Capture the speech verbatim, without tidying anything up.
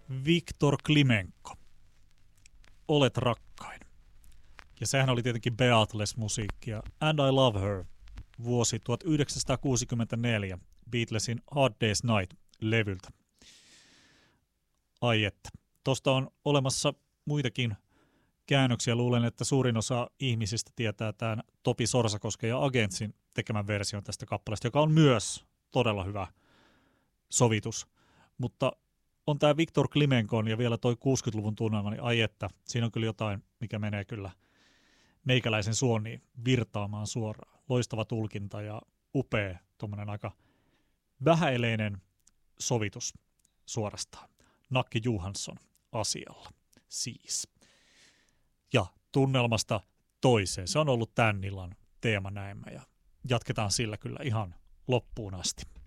Viktor Klimenko, Olet rakkain. Ja sehän oli tietenkin Beatles-musiikkia. And I Love Her, vuosi tuhatyhdeksänsataakuusikymmentäneljä, Beatlesin Hard Day's Night-levyltä. Ai että. Tuosta on olemassa muitakin käännöksiä. Luulen, että suurin osa ihmisistä tietää tämän Topi Sorsakosken ja Agentsin tekemän version tästä kappaleesta, joka on myös todella hyvä sovitus. Mutta on tämä Viktor Klimenkon ja vielä toi kuusikymmentäluvun tunnelma, niin ai että, siinä on kyllä jotain, mikä menee kyllä meikäläisen suoniin virtaamaan suoraan. Loistava tulkinta ja upea, tuommoinen aika vähäeleinen sovitus suorastaan. Nakki Johansson asialla siis. Ja tunnelmasta toiseen. Se on ollut tämän illan teema näemmä ja jatketaan sillä kyllä ihan loppuun asti.